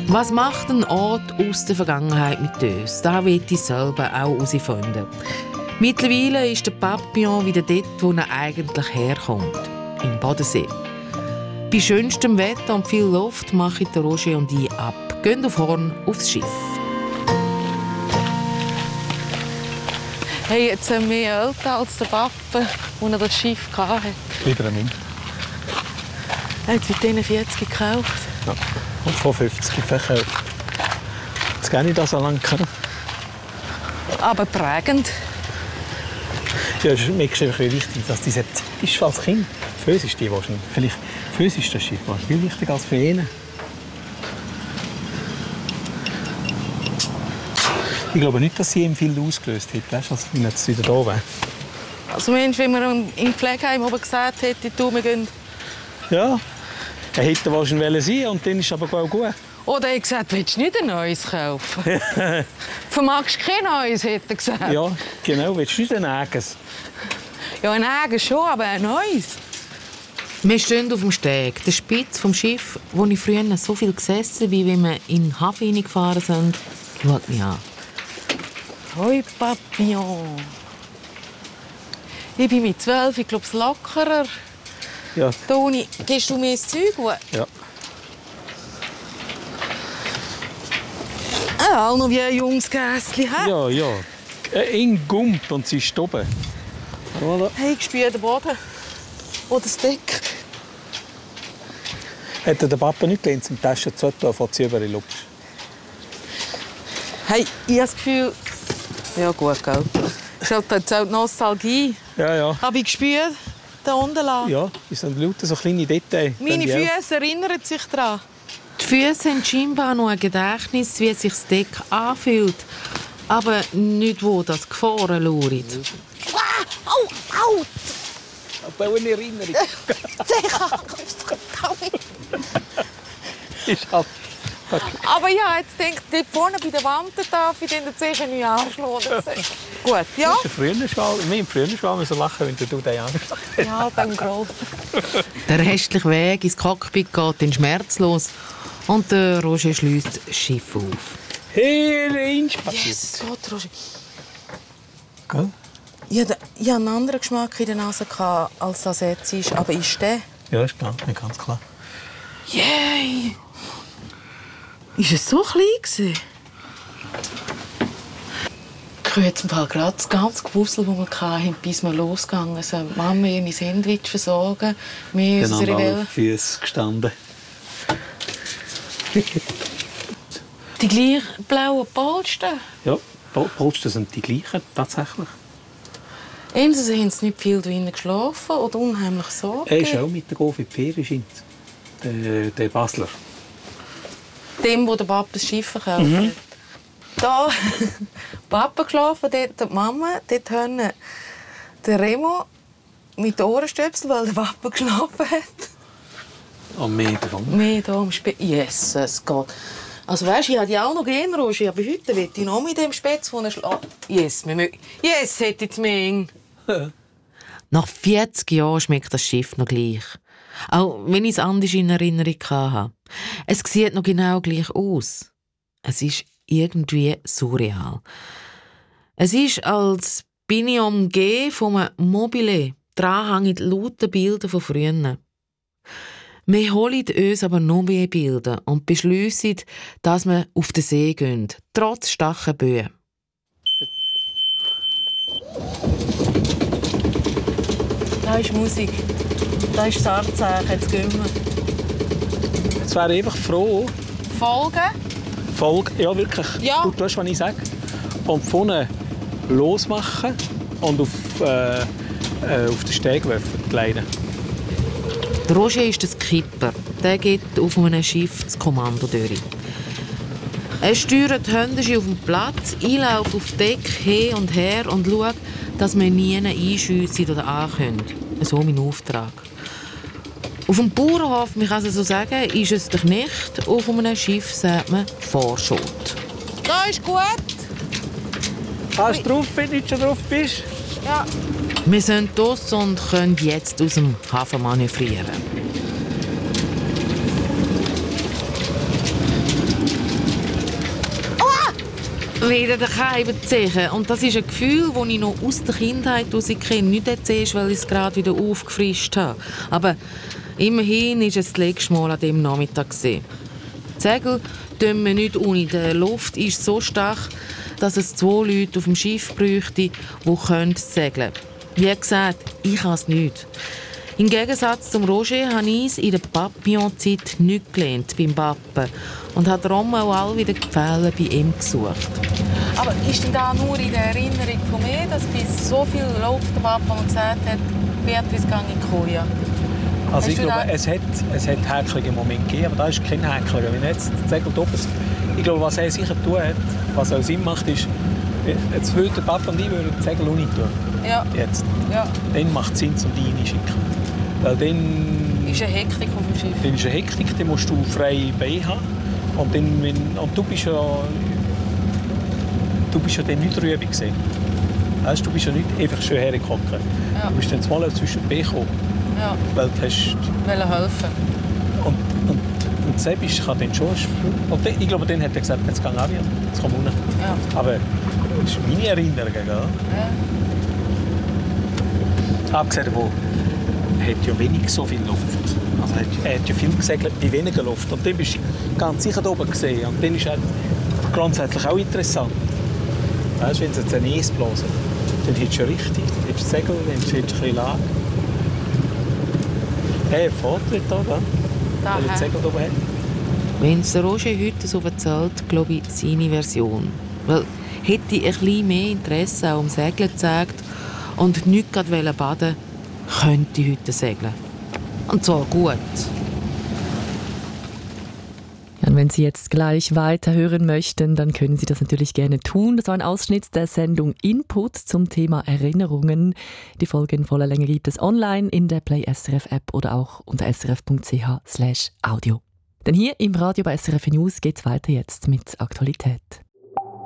Was macht ein Ort aus der Vergangenheit mit uns? Das will ich selber auch herausfinden. Mittlerweile ist der Papillon wieder dort, wo er eigentlich herkommt. Im Bodensee. Bei schönstem Wetter und viel Luft machen Roger und ich ab. Gehen auf Horn aufs Schiff. Hey, jetzt haben wir mehr älter als der Papa, als er das Schiff hatte. Wieder ein Mund. Er hat seit diesen 40 gekauft. Ja. Und vor 50 verkauft. Jetzt gar nicht so lange kennen. Aber prägend. Ja, es ist mir wichtig, dass diese Zeit ist als Kind. Für uns ist die wahrscheinlich. Vielleicht für uns ist das Schiff viel wichtiger als für ihn. Ich glaube nicht, dass sie ihm viel ausgelöst hat, weißt, als wenn er jetzt wieder da wäre. Also Mensch, wenn man im Pflegeheim oben gesagt hätte, du, wir gehen... Ja, er hätte wahrscheinlich sein und dann ist es aber auch gut. Oder er hat gesagt, willst du nicht ein neues kaufen? Vermagst du kein neues, hat er gesagt. Ja, genau, willst du nicht ein eigenes? Ja, ein eigenes schon, aber ein neues. Wir stehen auf dem Steg, der Spitz vom Schiff, wo ich früher so viel gesessen bin, wie wir in den Hafen hineingefahren sind, schaut mich an. Hoi, Papillon. Ich bin mit 12, ich glaube, es lockerer. Ja. Toni, gehst du mir das Zeug? Ja. Auch noch wie ein junges Gässchen. Ja, ja. Ihn gummt und sie ist oben. Voilà. Hey, ich spüre den Boden. Oder das Deck. Hätte der Papa nicht gelernt, zum Taschen zu tun, von sie über die Luft. Hey, ich habe das Gefühl... Ja gut, gell. Das ist halt jetzt auch die Nostalgie. Ja, ja. Habe ich gespürt, da unten lang. Ja, es sind lauter so kleine Details. Meine Füße erinnern sich daran. Die Füße haben scheinbar noch ein Gedächtnis, wie sich das Deck anfühlt. Aber nicht, wo das Gefahren lauert. Au, au! Aber eine Erinnerung. Ist halt... Aber ja, jetzt denkt dort vorne bei der Wand darf ich den sicher nicht anschlagen. Gut, ja? Das ist früher schon. Wir im früher schon müssen lachen, wenn du den anschlägst. Ja, dann gross. Der restliche Weg ins Cockpit geht dann schmerzlos und der Roger schliesst das Schiff auf. Hey, Inspiration. Yes, Gott, Roger. Gell? Ich hatte einen anderen Geschmack in der Nase, als das jetzt ist. Aber ist der? Ja, ist klar, ganz klar. Yay! Ist es so klein? Ich habe jetzt gerade das ganze Gewusel, das wir hatten, bis wir losgegangen sind. Mama ihr mein Sandwich versorgen. Wir Genau, unsere alle Füße gestanden. Die gleichen blauen Polster. Ja, Polster sind die gleichen, tatsächlich. Entweder haben sie nicht viel drinnen geschlafen oder unheimlich Sorge. Er ist auch mit der Gof in die Ferien, der Basler. Dem, wo der Papa das Schiff verkauft hat. Da Papa geschlafen, dort die Mama, dort haben der Remo mit den Ohrenstöpseln, weil der Papa geschlafen hat. Am Meer davon. Mehr da am Spätzle. Jesus Gott. Also weißt, ich hatte ja auch noch gerne, Roger, aber heute will ich noch mit dem Spätzle von schlafen. Yes, hätte ich mehr. Nach 40 Jahren schmeckt das Schiff noch gleich. Auch wenn ich es anders in Erinnerung hatte. Es sieht noch genau gleich aus. Es ist irgendwie surreal. Es ist, als bin ich umgeben von einem Mobile. Dran hängen lauter Bilder von früher. Wir holen uns aber noch mehr Bilder und beschliessen, dass wir auf den See gehen, trotz starken Böen. Da ist Musik. Da ist das Anzeichen. Jetzt gehen wir. Jetzt wäre ich einfach froh. Folgen? Ja, wirklich. Ja. Du weißt, was ich sage. Und vorne losmachen und auf den Steg werfen, die Leine. Der Roger ist der Skipper. Der geht auf einem Schiff das Kommando durch. Er steuert händisch auf dem Platz, einlauft auf Deck hin und her und schaut, dass wir nie einschiessen oder ankommen. So mein Auftrag. Auf dem Bauernhof, man kann es so sagen, ist es der Knecht. Auf einem Schiff sagt man Vorschot. Da ist gut. Kannst du drauf, wenn du schon drauf bist? Ja. Wir sind los und können jetzt aus dem Hafen manövrieren. Wieder daheim ziehen. Und das ist ein Gefühl, das ich noch aus der Kindheit kenne. Nicht jetzt, weil ich es gerade wieder aufgefrischt habe. Aber immerhin war es das letzte Mal an diesem Nachmittag. Die Segel tun wir nicht ohne. Die Luft ist so stark, dass es 2 Leute auf dem Schiff bräuchte, die segeln können. Wie gesagt, ich kann es nicht. Im Gegensatz zum Roger habe ich es in der Papillon-Zeit nicht gelernt beim Pappen und habe darum auch all wieder die Fehler bei ihm gesucht. Aber ist denn da nur in der Erinnerung von mir, dass bei so viel läuft der Papa und gesagt hat, Beatrice, gehe in die Koje? Also ich glaube, es hat häkelige Momente gegeben, aber da ist kein Häkler. Wenn jetzt das Segel oben ist, ich glaube, was er sicher tun hat, was auch Sinn macht, ist, jetzt würde der Papa und ich das Segel auch nicht tun. Ja. Jetzt. Ja. Dann macht es Sinn, um die reinschicken. Weil dann ist eine Hektik auf dem Schiff. Dann ist eine Hektik, dann musst du freie Beine haben. Und du bist ja dann nicht drüber gewesen. Weißt, du bist ja nicht einfach schön hergekommen. Ja. Du bist dann mal zwischen den Beinen gekommen. Ja. Weil du hast... helfen. Und Sebisch kann dann schon... Und ich glaube, dann hat er gesagt, jetzt geh auch wieder. Jetzt komm runter. Ja. Aber das ist meine Erinnerung. Ja. Abgesehen davon hat ja wenig so viel Luft. Also er hat ja viel gesegelt bei weniger Luft. Und dann bist du ganz sicher da oben gesehen. Und dann ist es grundsätzlich auch interessant. Weißt, wenn sie jetzt einen Eis blasen, dann hättest du ja richtig. Dann hättest du das Segel, dann hättest du ein bisschen Lage. Hey, Vortritt da, wenn er das Segel oben hat. Wenn es Roger heute so erzählt, glaube ich, seine Version. Weil hätte ich ein bisschen mehr Interesse auch am Segeln gezeigt und nicht gerade baden, könnte ich heute segeln. Und zwar gut. Ja, und wenn Sie jetzt gleich weiterhören möchten, dann können Sie das natürlich gerne tun. Das war ein Ausschnitt der Sendung Input zum Thema Erinnerungen. Die Folge in voller Länge gibt es online in der Play SRF App oder auch unter srf.ch/audio. Denn hier im Radio bei SRF News geht es weiter jetzt mit Aktualität.